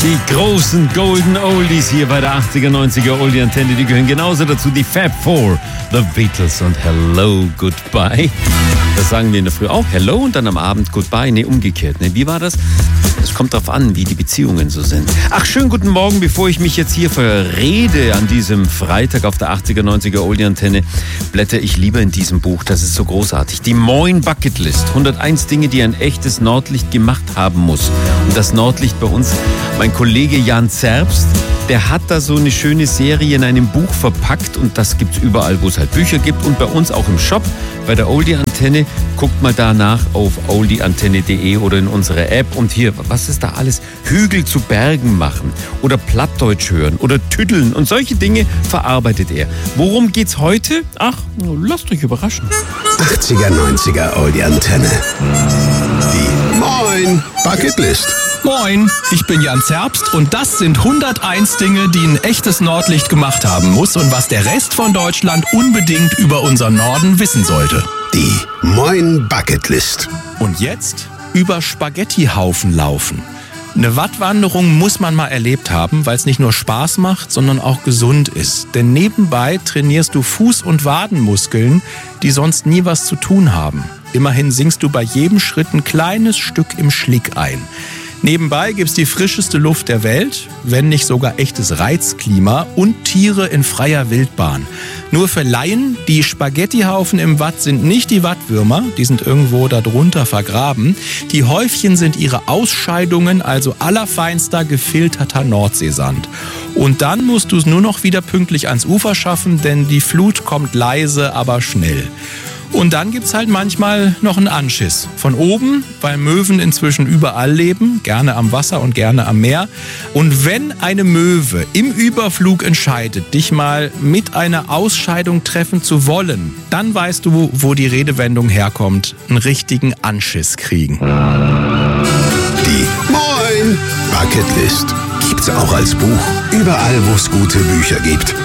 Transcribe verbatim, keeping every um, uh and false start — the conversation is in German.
Die großen Golden Oldies hier bei der achtziger, neunziger Oldie Antenne, die gehören genauso dazu. Die Fab Four, The Beatles und Hello, Goodbye. Das sagen wir in der Früh auch, Hello und dann am Abend Goodbye. Ne, umgekehrt. Ne, wie war das? Es kommt drauf an, wie die Beziehungen so sind. Ach, schönen guten Morgen, bevor ich mich jetzt hier verrede an diesem Freitag auf der achtziger, neunziger Oldie Antenne, blätter ich lieber in diesem Buch. Das ist so großartig. Die Moin Bucketlist. hunderteins Dinge, die ein echtes Nordlicht gemacht haben muss. Und das Nordlicht bei uns, mein Kollege Jan Zerbst, der hat da so eine schöne Serie in einem Buch verpackt und das gibt's überall, wo es halt Bücher gibt und bei uns auch im Shop, bei der Oldie Antenne. Guckt mal danach auf oldie antenne punkt de oder in unserer App und hier, was ist da alles? Hügel zu Bergen machen oder Plattdeutsch hören oder tüddeln und solche Dinge verarbeitet er. Worum geht's heute? Ach, lasst euch überraschen. achtziger, neunziger Oldie Antenne. Die Moin Bucketlist. Moin, ich bin Jan Zerbst und das sind hunderteins Dinge, die ein echtes Nordlicht gemacht haben muss und was der Rest von Deutschland unbedingt über unseren Norden wissen sollte. Die Moin Bucketlist. Und jetzt über Spaghettihaufen laufen. Eine Wattwanderung muss man mal erlebt haben, weil es nicht nur Spaß macht, sondern auch gesund ist. Denn nebenbei trainierst du Fuß- und Wadenmuskeln, die sonst nie was zu tun haben. Immerhin sinkst du bei jedem Schritt ein kleines Stück im Schlick ein. Nebenbei gibt's die frischeste Luft der Welt, wenn nicht sogar echtes Reizklima und Tiere in freier Wildbahn. Nur für Laien, die Spaghettihaufen im Watt sind nicht die Wattwürmer, die sind irgendwo darunter vergraben. Die Häufchen sind ihre Ausscheidungen, also allerfeinster gefilterter Nordseesand. Und dann musst du es nur noch wieder pünktlich ans Ufer schaffen, denn die Flut kommt leise, aber schnell. Und dann gibt's halt manchmal noch einen Anschiss. Von oben, weil Möwen inzwischen überall leben, gerne am Wasser und gerne am Meer. Und wenn eine Möwe im Überflug entscheidet, dich mal mit einer Ausscheidung treffen zu wollen, dann weißt du, wo die Redewendung herkommt. Einen richtigen Anschiss kriegen. Die Moin Bucketlist gibt's auch als Buch. Überall, wo es gute Bücher gibt.